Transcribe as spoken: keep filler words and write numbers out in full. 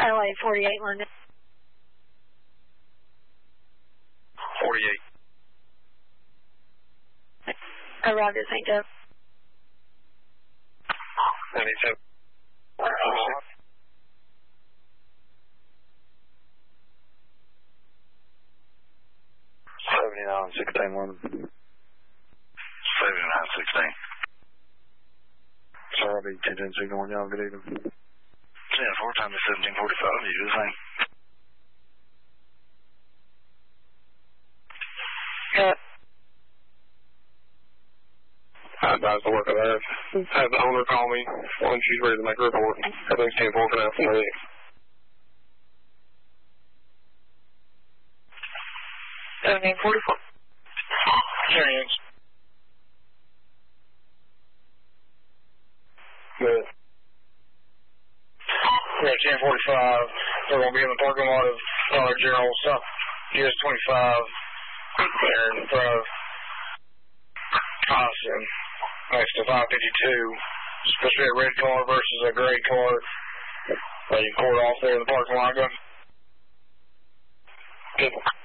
L A forty-eight, London. forty-eight. Arrived at Saint Joe. ninety-seven. seventy-nine sixteen, London. seventy-nine sixteen. Sorry, I'll be ten ten signal on y'all. Good evening. ten four, time is seventeen forty-five. You do the same. Yeah. I advise the worker there. Have the owner call me when she's ready to make a report. Everything's ten four for now. seventeen forty-four. Change. Good. Yeah, ten forty-five. They're going to be in the parking lot of Dollar General, South U S twenty-five, there in front of Austin, next to five fifty-two. Supposed to be a red car versus a gray car. Uh, you can quarter off there in the parking lot. Go. Good.